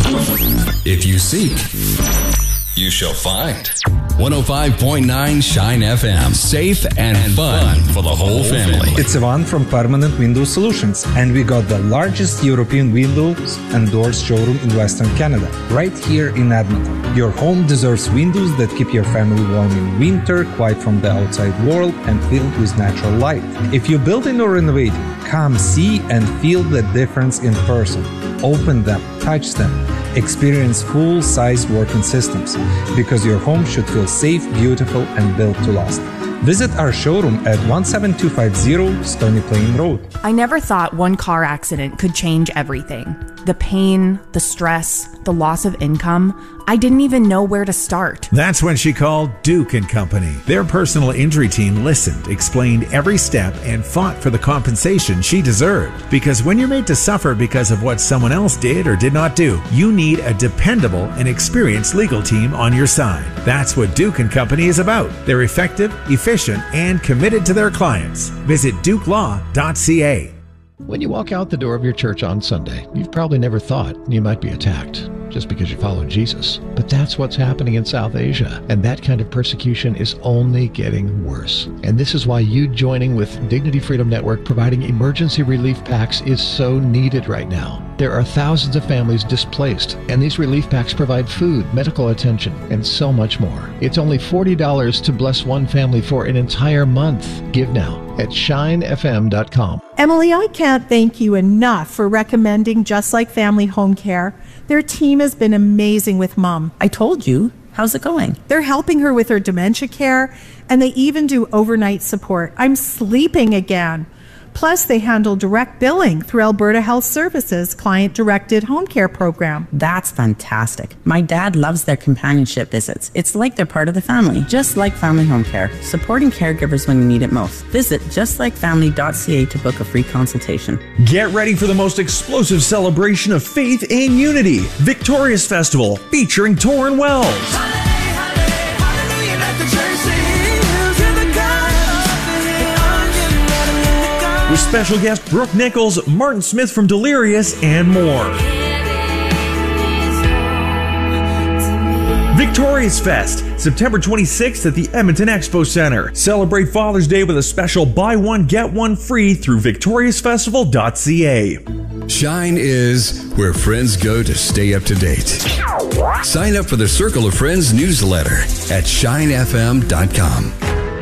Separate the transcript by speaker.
Speaker 1: If you seek, you shall find. 105.9 Shine FM. Safe and fun for the whole family.
Speaker 2: It's Ivan from Permanent Window Solutions, and we got the largest European windows and doors showroom in Western Canada, right here in Edmonton. Your home deserves windows that keep your family warm in winter, quiet from the outside world, and filled with natural light. If you're building or renovating, come see and feel the difference in person. Open them, touch them, experience full-size working systems, because your home should feel safe, beautiful, and built to last. Visit our showroom at 17250 Stony Plain Road.
Speaker 3: I never thought one car accident could change everything. The pain, the stress, the loss of income. I didn't even know where to start.
Speaker 4: That's when she called Duke & Company. Their personal injury team listened, explained every step, and fought for the compensation she deserved. Because when you're made to suffer because of what someone else did or did not do, you need a dependable and experienced legal team on your side. That's what Duke & Company is about. They're effective, efficient, and committed to their clients. Visit dukelaw.ca.
Speaker 5: When you walk out the door of your church on Sunday, you've probably never thought you might be attacked just because you follow Jesus. But that's what's happening in South Asia, and that kind of persecution is only getting worse. And this is why you joining with Dignity Freedom Network providing emergency relief packs is so needed right now. There are thousands of families displaced, and these relief packs provide food, medical attention, and so much more. It's only $40 to bless one family for an entire month. Give now at shinefm.com.
Speaker 6: Emily, I can't thank you enough for recommending Just Like Family Home Care. Their team has been amazing with Mom.
Speaker 7: I told you. How's it going?
Speaker 6: They're helping her with her dementia care, and they even do overnight support. I'm sleeping again. Plus, they handle direct billing through Alberta Health Services client-directed home care program.
Speaker 7: That's fantastic. My dad loves their companionship visits. It's like they're part of the family, just like Family Home Care, supporting caregivers when you need it most. Visit justlikeFamily.ca to book a free consultation.
Speaker 8: Get ready for the most explosive celebration of faith and unity. Victorious Festival featuring Torrin Wells. With special guest Brooke Nichols, Martin Smith from Delirious, and more. Victorious Fest, September 26th at the Edmonton Expo Center. Celebrate Father's Day with a special buy one, get one free through victoriousfestival.ca.
Speaker 1: Shine is where friends go to stay up to date. Sign up for the Circle of Friends newsletter at shinefm.com.